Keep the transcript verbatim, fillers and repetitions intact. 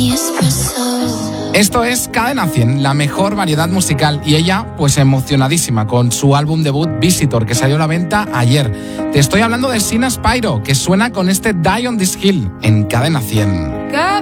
Esto es Cadena cien, la mejor variedad musical, y ella pues emocionadísima con su álbum debut Visitor, que salió a la venta ayer. Te estoy hablando de Sina Spyro, que suena con este Die on This Hill en Cadena cien.